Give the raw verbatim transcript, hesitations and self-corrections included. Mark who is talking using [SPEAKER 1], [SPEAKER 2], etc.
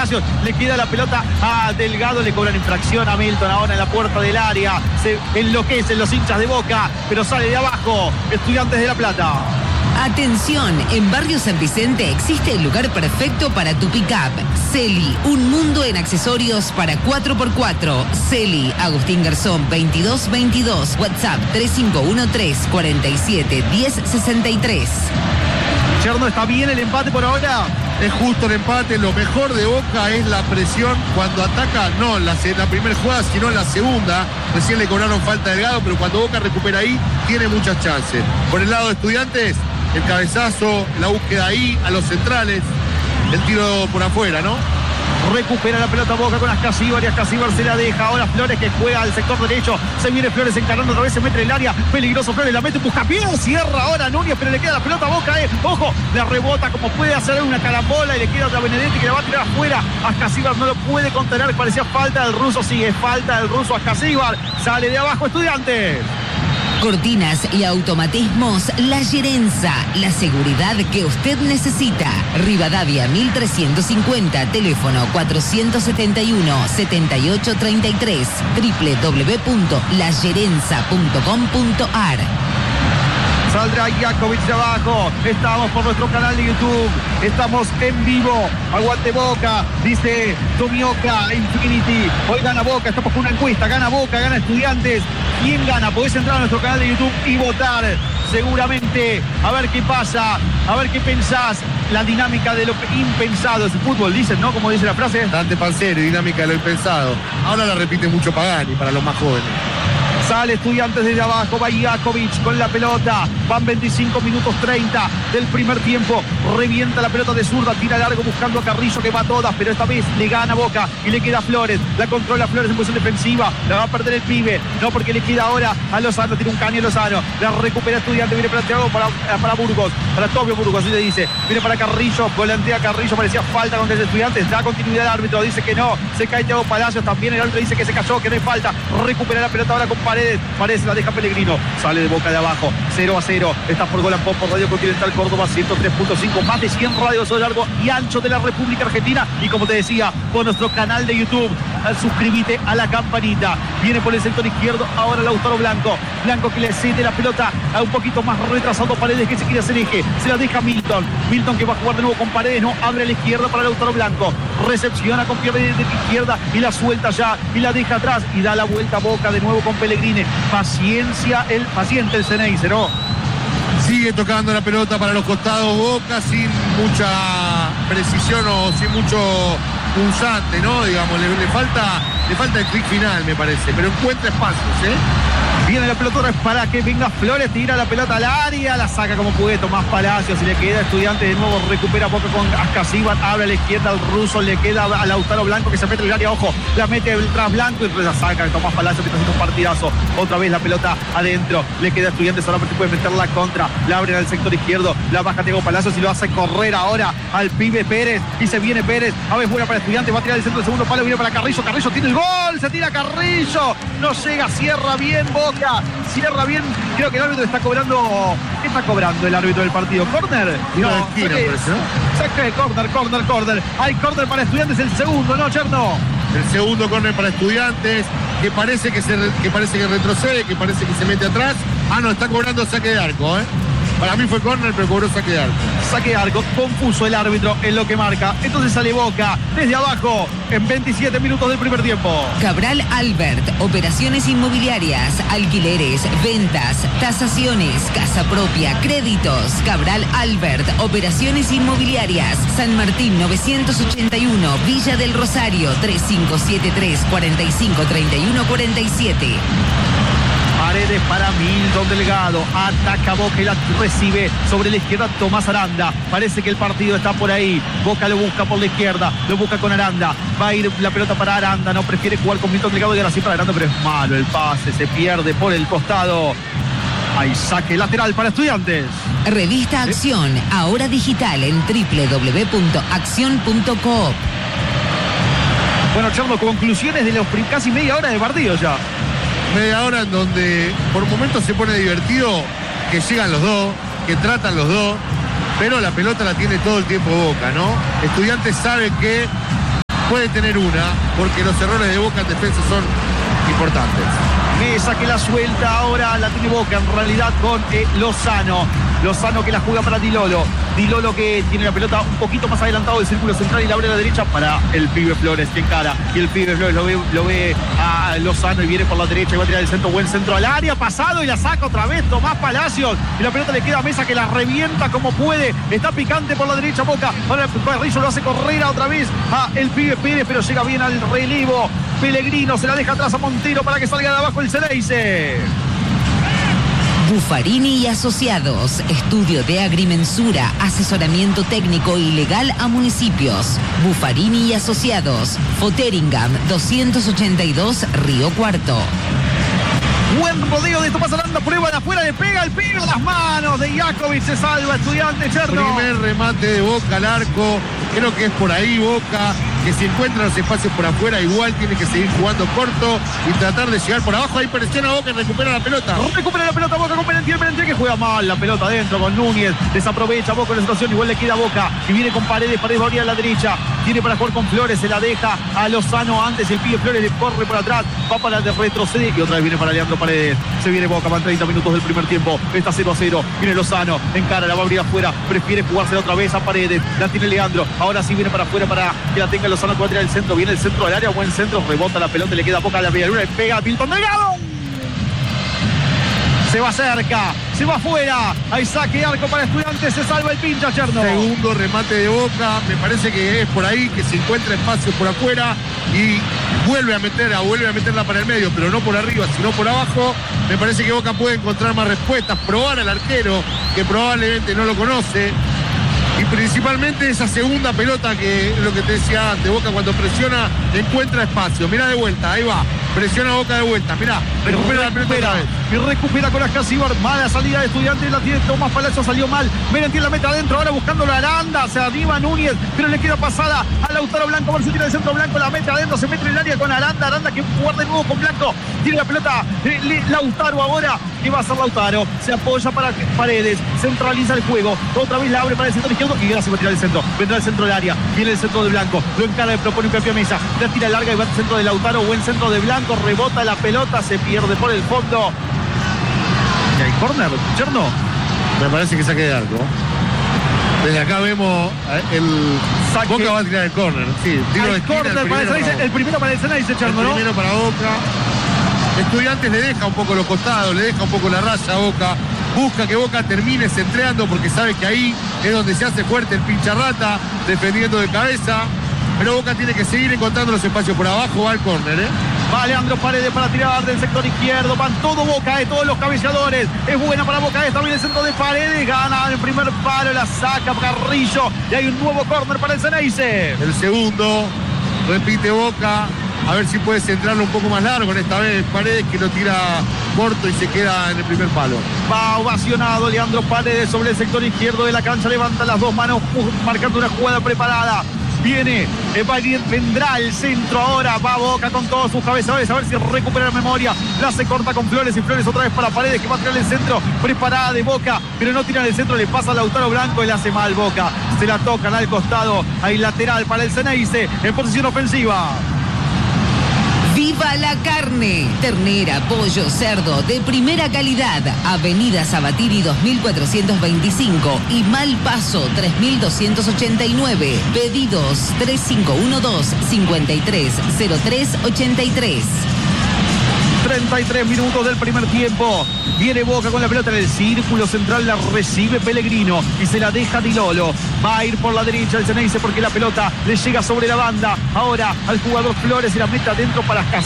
[SPEAKER 1] Palacios, le queda la pelota a Delgado, le cobran infracción a Milton ahora en la puerta del área, se enloquecen los hinchas de Boca, pero sale de abajo Estudiantes de La Plata.
[SPEAKER 2] Atención, en Barrio San Vicente existe el lugar perfecto para tu pick-up. Celi, un mundo en accesorios para cuatro por cuatro. Celi, Agustín Garzón veintidós veintidós, WhatsApp tres cinco uno tres, cuatro siete, uno cero seis tres.
[SPEAKER 1] Cherno, ¿está bien el empate por ahora?
[SPEAKER 3] Es justo el empate. Lo mejor de Boca es la presión cuando ataca, no en la, la primera jugada, sino en la segunda. Recién le cobraron falta a Delgado, pero cuando Boca recupera ahí, tiene muchas chances. Por el lado de Estudiantes, el cabezazo, la búsqueda ahí, a los centrales, el tiro por afuera, ¿no?
[SPEAKER 1] Recupera la pelota Boca con Ascasíbar y Ascasíbar se la deja. Ahora Flores que juega al sector derecho. Se viene Flores encarando otra vez, se mete en el área. Peligroso Flores, la mete, busca bien. Cierra ahora Núñez, pero le queda la pelota a Boca. Eh. Ojo, la rebota como puede hacer una carambola y le queda otra Benedetti que la va a tirar afuera. Ascasíbar no lo puede contener. Parecía falta del ruso. Sigue falta del ruso Ascasíbar. Sale de abajo Estudiantes.
[SPEAKER 2] Cortinas y automatismos La Gerenza, la seguridad que usted necesita. Rivadavia mil trescientos cincuenta, teléfono cuatrocientos setenta y uno, setenta y ocho treinta y tres, doble u doble u doble u punto la gerenza punto com punto a r.
[SPEAKER 1] Saldrá Jakovic de abajo. Estamos por nuestro canal de YouTube. Estamos en vivo. Aguante Boca, dice Tomioka Infinity. Hoy gana Boca. Estamos con una encuesta. Gana Boca, gana Estudiantes. ¿Quién gana? Podés entrar a nuestro canal de YouTube y votar. Seguramente. A ver qué pasa. A ver qué pensás. La dinámica de lo impensado. Es el fútbol, dicen, ¿no? Como dice la frase.
[SPEAKER 3] Dante Panseri, dinámica de lo impensado. Ahora la repite mucho Pagani para los más jóvenes.
[SPEAKER 1] Sale Estudiantes desde abajo, va Jakovic con la pelota. Van veinticinco minutos treinta del primer tiempo. Revienta la pelota de zurda, tira largo buscando a Carrillo que va a todas, pero esta vez le gana Boca y le queda Flores. La controla Flores en posición defensiva. La va a perder el pibe. No, porque le queda ahora a Lozano. Tiene un caño Lozano. La recupera Estudiantes. Viene planteado para, para Burgos. Para Tobio Burgos, así le dice. Viene para Carrillo. Volantea Carrillo. Parecía falta contra el Estudiantes. Da continuidad al árbitro. Dice que no. Se cae Thiago Palacios. También el árbitro dice que se cayó, que no hay falta. Recupera la pelota ahora con Paredes. Paredes la deja Pellegrino. Sale de Boca de abajo. cero a cero. Está por Golan Pop por Radio Continental Córdoba ciento tres punto cinco. Más de cien radios a lo largo y ancho de la República Argentina. Y como te decía, por nuestro canal de YouTube. Suscríbete a la campanita. Viene por el sector izquierdo. Ahora Lautaro Blanco. Blanco que le cede la pelota a un poquito más retrasado Paredes, que se quiere hacer eje. Se la deja Milton. Milton que va a jugar de nuevo con Paredes. No abre a la izquierda para Lautaro Blanco. Recepciona con pierna de izquierda y la suelta ya. Y la deja atrás. Y da la vuelta a Boca de nuevo con Pellegrini. Paciencia, el paciente el Ceneice, ¿no?
[SPEAKER 3] Sigue tocando la pelota para los costados Boca sin mucha precisión o sin mucho punzante, ¿no? Digamos, le, le falta le falta el clic final, me parece, pero encuentra espacios, ¿eh?
[SPEAKER 1] Viene la pelota para que venga Flores, tira la pelota al área, la saca como puede Tomás Palacios y le queda Estudiantes de nuevo, recupera Boca con Ascasíbar, abre a la izquierda al ruso, le queda a Lautaro Blanco que se mete en el área, ojo, la mete tras Blanco y la saca Tomás Palacios que está haciendo un partidazo. Otra vez la pelota adentro, le queda Estudiantes, solamente puede meter la contra, la abren al sector izquierdo, la baja Thiago Palacios y lo hace correr ahora al pibe Pérez y se viene Pérez, a ver buena para Estudiantes, va a tirar el centro del segundo palo, viene para Carrillo, Carrillo tiene el gol, se tira Carrillo, no llega, cierra bien Boca. Cierra bien, creo que el árbitro está cobrando. ¿Qué está cobrando el árbitro del partido? ¿Corner?
[SPEAKER 3] No, esquina,
[SPEAKER 1] saque,
[SPEAKER 3] parece, ¿no?
[SPEAKER 1] saque de corner, corner, corner. Hay corner para Estudiantes, el segundo, ¿no, Cherno?
[SPEAKER 3] El segundo corner para Estudiantes, que parece que, se, que parece que retrocede, que parece que se mete atrás. Ah, no, está cobrando saque de arco, ¿eh? Para mí fue córner, pero cobró saque de arco.
[SPEAKER 1] Saque de arco, confuso el árbitro en lo que marca. Entonces sale Boca desde abajo en veintisiete minutos del primer tiempo.
[SPEAKER 2] Cabral Albert, operaciones inmobiliarias, alquileres, ventas, tasaciones, casa propia, créditos. Cabral Albert, operaciones inmobiliarias. San Martín novecientos ochenta y uno, Villa del Rosario, tres cinco siete tres, cuatro cinco tres uno cuatro siete.
[SPEAKER 1] Paredes para Milton Delgado, ataca Boca y la recibe sobre la izquierda Tomás Aranda, parece que el partido está por ahí, Boca lo busca por la izquierda, lo busca con Aranda, va a ir la pelota para Aranda, no prefiere jugar con Milton Delgado y ahora sí para Aranda, pero es malo el pase, se pierde por el costado. Hay saque lateral para Estudiantes.
[SPEAKER 2] Revista Acción, ahora digital en doble u doble u doble u punto acción punto coop.
[SPEAKER 1] Bueno, Charlo, conclusiones de los casi media hora de partido ya.
[SPEAKER 3] Media hora en donde por momentos se pone divertido, que llegan los dos, que tratan los dos, pero la pelota la tiene todo el tiempo Boca, ¿no? Estudiantes sabe que puede tener una, porque los errores de Boca en defensa son importantes.
[SPEAKER 1] Mesa que la suelta, ahora la tiene Boca en realidad con eh, Lozano. Lozano que la juega para Di Lolo. Di Lolo que tiene la pelota un poquito más adelantado del círculo central y la abre a la derecha para el pibe Flores que encara. Y el pibe Flores lo ve, lo ve a Lozano y viene por la derecha y va a tirar el centro. Buen centro al área, pasado y la saca otra vez Tomás Palacios. Y la pelota le queda a Mesa que la revienta como puede. Está picante por la derecha Boca. Ahora el Carrillo lo hace correr otra vez a el pibe Pérez, pero llega bien al relevo. Pellegrino se la deja atrás a Montero para que salga de abajo el Ceneice.
[SPEAKER 2] Buffarini y Asociados, estudio de agrimensura, asesoramiento técnico y legal a municipios. Buffarini y Asociados, Foteringam doscientos ochenta y dos, Río Cuarto.
[SPEAKER 1] Buen rodeo de Tomás Aranda, prueba de afuera, le pega el pibe a las manos de Jakovic, se salva Estudiantes, Cherno.
[SPEAKER 3] Primer remate de Boca al arco, creo que es por ahí Boca, que si encuentra los espacios por afuera igual tiene que seguir jugando corto y tratar de llegar por abajo. Ahí presiona Boca y recupera la pelota.
[SPEAKER 1] Recupera la pelota Boca con Penentiel, Penentiel que juega mal la pelota adentro con Núñez, desaprovecha Boca la situación, igual le queda a Boca y viene con Paredes, Paredes va a abrir a la derecha, tiene para jugar con Flores, se la deja a Lozano antes, el pibe Flores le corre por atrás, va para de retrocede y otra vez viene para Leandro Paredes. Se viene Boca, van treinta minutos del primer tiempo, está cero a cero, viene Lozano, encara, la va a abrir afuera, prefiere jugársela otra vez a Paredes, la tiene Leandro, ahora sí viene para afuera para que la tenga Lozano, que va a tirar el centro, viene el centro del área, buen centro, rebota la pelota, le queda a Boca a la media luna y pega a Milton Delgado. Se va cerca, se va afuera, hay saque de arco para Estudiantes, se salva el pincha Cherno.
[SPEAKER 3] Segundo remate de Boca, me parece que es por ahí que se encuentra espacio por afuera y vuelve a meterla, vuelve a meterla para el medio, pero no por arriba, sino por abajo. Me parece que Boca puede encontrar más respuestas, probar al arquero, que probablemente no lo conoce. Y principalmente esa segunda pelota, que es lo que te decía antes, Boca cuando presiona encuentra espacio. Mirá de vuelta, ahí va, presiona Boca de vuelta, mirá, recupera la pelota otra vez.
[SPEAKER 1] Y recupera con Ascasíbar, mala salida de Estudiantes, la tiene Tomás Palacio, salió mal, Merentiel la mete adentro, ahora buscando la Aranda, se anima Núñez, pero le queda pasada a Lautaro Blanco, a ver si tira el centro Blanco, la mete adentro, se mete en el área con Aranda, Aranda que juega de nuevo con Blanco, tiene la pelota, eh, Lautaro ahora, que va a hacer Lautaro, se apoya para Paredes, centraliza el juego, otra vez la abre para el sector izquierdo, y gracias va a tirar el centro, vendrá el centro del área, viene el centro de Blanco, lo encara, le propone un cambio a Mesa, la tira larga y va al centro de Lautaro, buen centro de Blanco, rebota la pelota, se pierde por el fondo. ¿Y hay córner, Cherno?
[SPEAKER 3] Me parece que saque de arco. Desde acá vemos el
[SPEAKER 1] saque.
[SPEAKER 3] Boca va a tirar el córner. Sí, tiro de esquina,
[SPEAKER 1] el, para el, el primero para el Ceneice, Cherno,
[SPEAKER 3] el
[SPEAKER 1] ¿no?
[SPEAKER 3] primero para Boca. Estudiantes le deja un poco los costados, le deja un poco la raya a Boca. Busca que Boca termine centreando porque sabe que ahí es donde se hace fuerte el pincharrata, defendiendo de cabeza. Pero Boca tiene que seguir encontrando los espacios por abajo, va al córner, ¿eh?
[SPEAKER 1] Va Leandro Paredes para tirar del sector izquierdo. Van todo Boca, eh, todos los cabeceadores. Es buena para Boca, está bien el centro de Paredes. Gana el primer palo, la saca Carrillo. Y hay un nuevo córner para el Ceneice.
[SPEAKER 3] El segundo, repite Boca. A ver si puede centrarlo un poco más largo en esta vez Paredes, que lo tira corto y se queda en el primer palo.
[SPEAKER 1] Va ovacionado Leandro Paredes sobre el sector izquierdo de la cancha. Levanta las dos manos marcando una jugada preparada. Viene, vendrá el centro ahora, va Boca con todos sus cabezadores, a ver si recupera la memoria, la se corta con Flores y Flores otra vez para Paredes que va a tirar el centro, preparada de Boca, pero no tira el centro, le pasa a Lautaro Blanco y le hace mal Boca, se la tocan al costado, hay lateral para el Ceneice en posición ofensiva.
[SPEAKER 2] ¡Viva la carne! Ternera, pollo, cerdo de primera calidad. Avenida Sabatini dos mil cuatrocientos veinticinco y Malpaso tres mil doscientos ochenta y nueve. Pedidos tres cinco uno dos, cinco tres cero tres ocho tres.
[SPEAKER 1] treinta y tres minutos del primer tiempo. Viene Boca con la pelota en el círculo central, la recibe Pellegrino y se la deja Di Lolo. Va a ir por la derecha el Ceneice porque la pelota le llega sobre la banda. Ahora al jugador Flores y la mete adentro para Casas.